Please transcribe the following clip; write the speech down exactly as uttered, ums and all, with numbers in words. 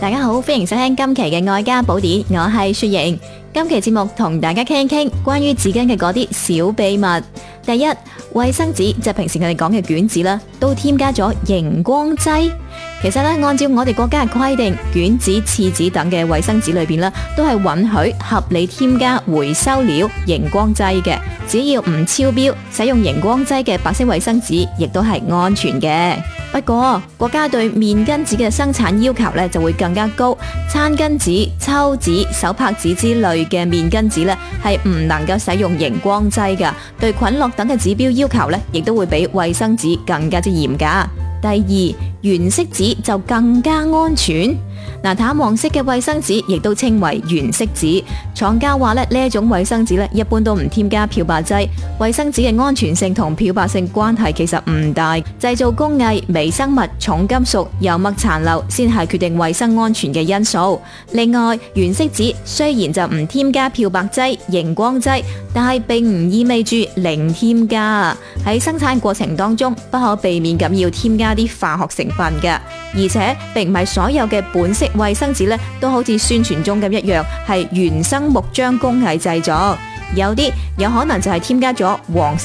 大家好，歡迎收聽今期嘅愛家寶典，我係雪瑩。今期節目同大家傾一傾關於紙巾嘅嗰啲小秘密。第一，衛生紙即係平時我哋講嘅卷紙啦，都添加咗熒光劑。其實咧，按照我哋國家嘅規定，卷紙、廁紙等嘅衛生紙裏邊咧，都係允許合理添加回收料熒光劑嘅。只要唔超標，使用熒光劑嘅白色衛生紙亦都係安全嘅。不過國家對面巾紙嘅生產要求咧就會更加高，餐巾紙、抽紙、手拍紙之類嘅面巾紙咧係唔能夠使用熒光劑噶，對菌落等嘅指標要求咧亦都會比衛生紙更加之嚴格。第二，原色紙就更加安全。嗱，淡黃色嘅衛生紙亦都稱為原色紙。廠家話咧，呢一種衛生紙咧，一般都唔添加漂白劑。衛生紙嘅安全性同漂白性關係其實唔大，製造工藝、微生物、重金屬、油墨殘留先係決定衛生安全嘅因素。另外，原色紙雖然就唔添加漂白劑、熒光劑，但係並唔意味住零添加。喺生產過程當中，不可避免咁要添加啲化學成分嘅，而且並唔係所有嘅本色衛生紙咧都好似宣傳中咁一樣係原生木漿工藝製作，有啲有可能就係添加咗黃色